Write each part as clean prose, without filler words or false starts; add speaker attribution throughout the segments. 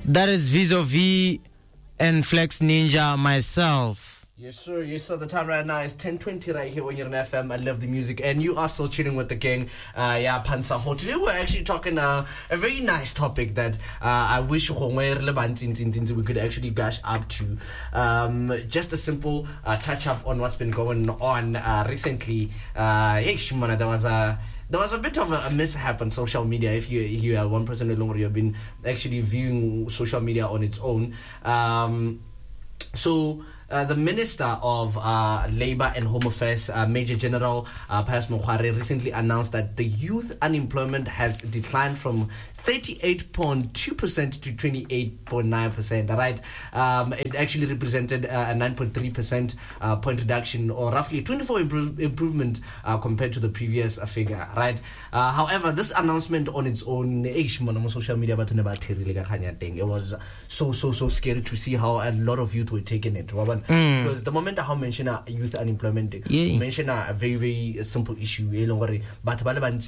Speaker 1: That is Vis-a-Vis and Flex Ninja myself.
Speaker 2: Yes, sir. The time right now is 10:20 right here when you're on FM. I love the music, and you are still chilling with the gang. Pansa Ho. Today we're actually talking a very nice topic that I wish we could actually gush up to. Just a simple touch up on what's been going on recently. There was a bit of a mishap on social media. If you are one person no longer, you've been actually viewing social media on its own. The Minister of Labour and Home Affairs, Major General Pius Mokhare, recently announced that the youth unemployment has declined from 38.2% to 28.9%. Right, it actually represented a 9.3% point reduction, or roughly a 24 improvement compared to the previous figure. Right. However, this announcement on its own, on social media, it was so scary to see how a lot of youth were taking it. Because the moment I mention youth unemployment, mention a very, very simple issue. Because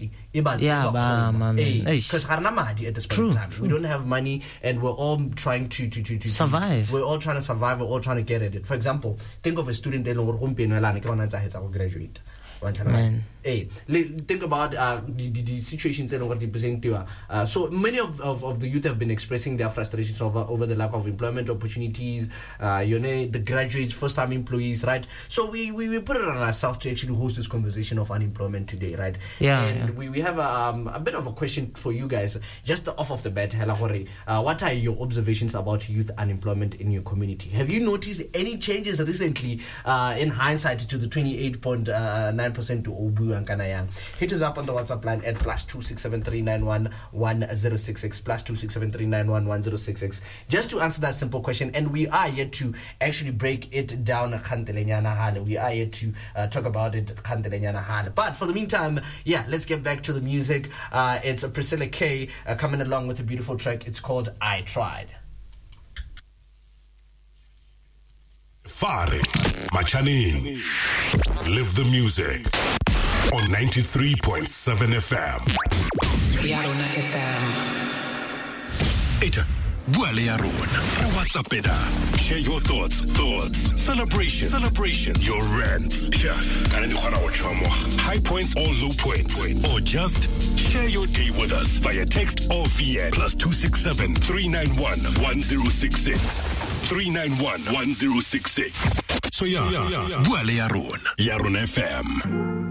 Speaker 2: at this point in time, we don't have money, and we're all trying to
Speaker 1: survive.
Speaker 2: We're all trying to survive. We're all trying to get at it. For example, think of a student graduate.
Speaker 1: Man.
Speaker 2: Hey, think about the situations that are representing you. So many of the youth have been expressing their frustrations over the lack of employment opportunities. The graduates, first-time employees, right? So we put it on ourselves to actually host this conversation of unemployment today, right? We have a bit of a question for you guys, just off the bat. What are your observations about youth unemployment in your community? Have you noticed any changes recently, in hindsight, to the 28.9% to Obu and Kanayang? Hit us up on the WhatsApp line at +26739111066, +26739111066, just to answer that simple question. And we are yet to actually break it down. We are yet to talk about it. But for the meantime, let's get back to the music. It's Priscilla K coming along with a beautiful track. It's called I Tried.
Speaker 3: Fare Machaning, live the music on 93.7 FM.
Speaker 4: Yarona FM.
Speaker 3: Eta Buale Yarona. WhatsApp it. Share your thoughts. Celebration. Your rants. High points or low points. Or just share your day with us via text or via +267 391 1066. 391 1066. So Buale Yarona FM.